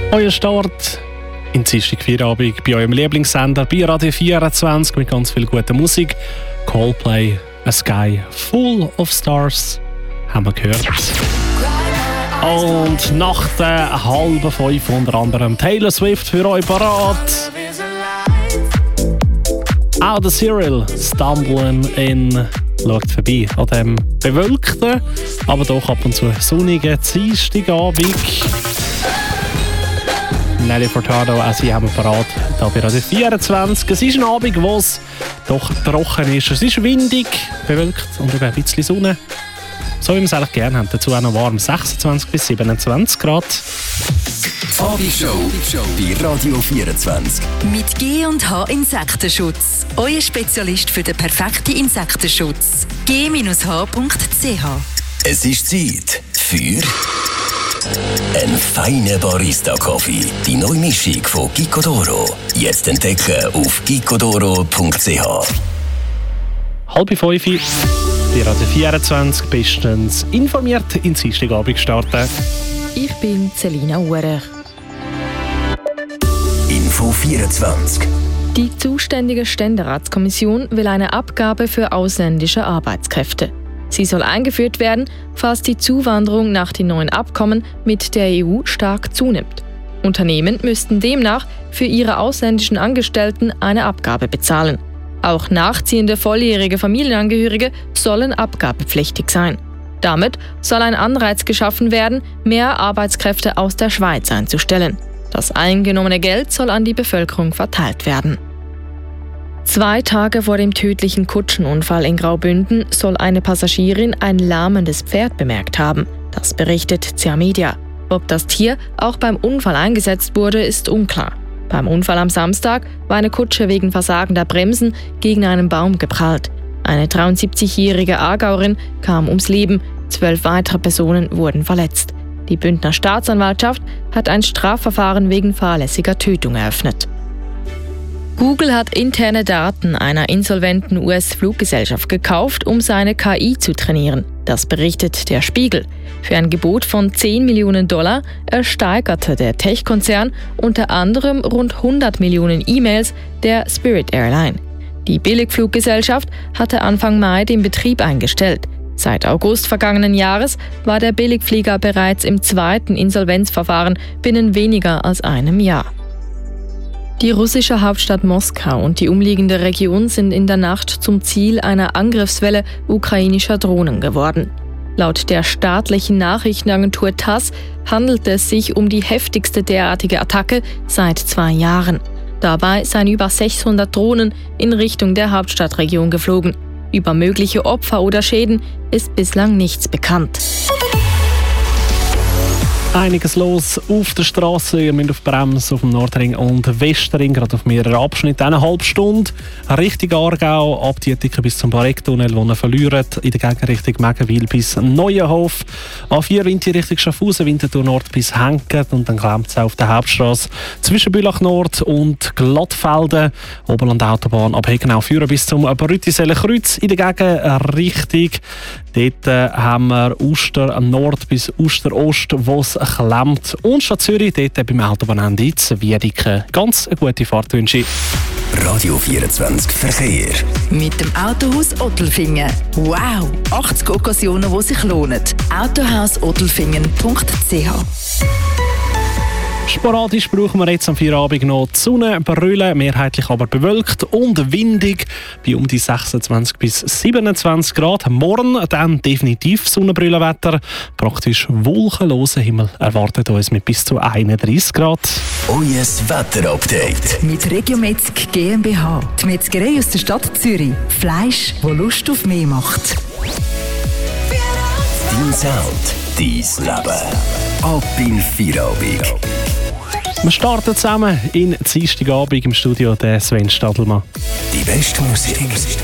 Euer Start in Dienstag Feierabend bei eurem Lieblingssender bei Radio 24 mit ganz viel guter Musik. Coldplay, A Sky Full of Stars haben wir gehört. Und nach der 4:30 unter anderem Taylor Swift für euch parat. Auch der Cyril, Stumbling in, schaut vorbei an dem bewölkten, aber doch ab und zu sonnigen Dienstagabend. Nelly Furtado, auch sie haben wir parat hier bei Radio 24. Es ist ein Abend, wo es doch trocken ist. Es ist windig, bewölkt und eben ein bisschen Sonne. So wie wir es eigentlich gerne haben. Dazu auch noch warm, 26 bis 27 Grad. Abendshow bei Radio 24. Mit G&H Insektenschutz. Euer Spezialist für den perfekten Insektenschutz. g-h.ch. Es ist Zeit für einen feinen Barista-Kaffee. Die neue Mischung von Gicodoro. Jetzt entdecken auf gicodoro.ch. 4:30 bei Radio 24 bestens informiert in Dienstagabend starten. Ich bin Selina Urer. Info 24. Die zuständige Ständeratskommission will eine Abgabe für ausländische Arbeitskräfte. Sie soll eingeführt werden, falls die Zuwanderung nach den neuen Abkommen mit der EU stark zunimmt. Unternehmen müssten demnach für ihre ausländischen Angestellten eine Abgabe bezahlen. Auch nachziehende volljährige Familienangehörige sollen abgabepflichtig sein. Damit soll ein Anreiz geschaffen werden, mehr Arbeitskräfte aus der Schweiz einzustellen. Das eingenommene Geld soll an die Bevölkerung verteilt werden. 2 Tage vor dem tödlichen Kutschenunfall in Graubünden soll eine Passagierin ein lahmendes Pferd bemerkt haben. Das berichtet CA Media. Ob das Tier auch beim Unfall eingesetzt wurde, ist unklar. Beim Unfall am Samstag war eine Kutsche wegen versagender Bremsen gegen einen Baum geprallt. Eine 73-jährige Aargauerin kam ums Leben, 12 weitere Personen wurden verletzt. Die Bündner Staatsanwaltschaft hat ein Strafverfahren wegen fahrlässiger Tötung eröffnet. Google hat interne Daten einer insolventen US-Fluggesellschaft gekauft, um seine KI zu trainieren. Das berichtet der Spiegel. Für ein Gebot von $10 Millionen ersteigerte der Tech-Konzern unter anderem rund 100 Millionen E-Mails der Spirit Airline. Die Billigfluggesellschaft hatte Anfang Mai den Betrieb eingestellt. Seit August vergangenen Jahres war der Billigflieger bereits im 2. Insolvenzverfahren binnen weniger als einem Jahr. Die russische Hauptstadt Moskau und die umliegende Region sind in der Nacht zum Ziel einer Angriffswelle ukrainischer Drohnen geworden. Laut der staatlichen Nachrichtenagentur TASS handelt es sich um die heftigste derartige Attacke seit 2 Jahren. Dabei seien über 600 Drohnen in Richtung der Hauptstadtregion geflogen. Über mögliche Opfer oder Schäden ist bislang nichts bekannt. Einiges los auf der Straße. Ihr müsst auf Bremse auf dem Nordring und Westring, gerade auf mehreren Abschnitten. 1,5 Stunden Richtung Aargau, ab Dietiken bis zum Barecktunnel, wo ihr verliert. In der Gegenrichtung Megenwil bis Neuenhof. A4 Winter Richtung Schaffhausen, Winterthur Nord bis Henkert. Und dann klemmt es auf der Hauptstraße zwischen Bülach Nord und Glattfelden. Oberland-Autobahn ab Hegenau führen bis zum Brüttiseller-Kreuz. In der Gegenrichtung dort haben wir Uster Nord bis Uster Ost, wo es klemmt. Und Stadt Zürich, dort beim Autobahnende in Wiedeke. Ganz eine gute Fahrt wünsche ich. Radio 24 Verkehr. Mit dem Autohaus Ottelfingen. Wow! 80 Occasionen, die sich lohnen. Autohausottelfingen.ch. Sporadisch brauchen wir jetzt am Feierabend noch die Sonne, Brüllen, mehrheitlich aber bewölkt und windig bei um die 26 bis 27 Grad. Morgen dann definitiv Sonnenbrüllenwetter. Praktisch wolkenloser Himmel erwartet uns mit bis zu 31 Grad. Euer Wetterupdate. Mit Regiometzg GmbH. Die Metzgerei aus der Stadt Zürich. Fleisch, das Lust auf mehr macht. Dein Sound, dein Leben. Ab in Feierabend. Wir starten zusammen in Dienstagabend im Studio der Sven Stadelmann. Die beste Musik